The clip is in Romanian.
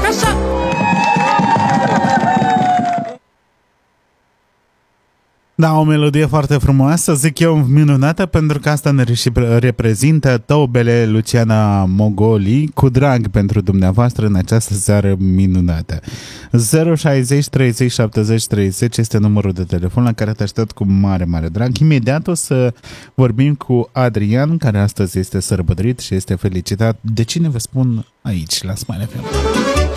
așa. Da, o melodie foarte frumoasă, zic eu minunată, pentru că asta ne reprezintă Tobele Luciana Mogoli, cu drag pentru dumneavoastră în această seară minunată. 060 30 70 30 este numărul de telefon la care te aștept cu mare, mare drag. Imediat o să vorbim cu Adrian, care astăzi este sărbătorit și este felicitat de cine vă spun aici, la Smile FM.